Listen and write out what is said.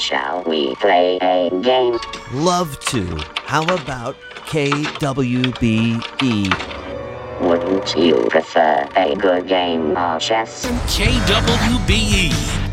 Shall we play a game? Love to. How about KWBE? Wouldn't you prefer a good game of chess? KWBE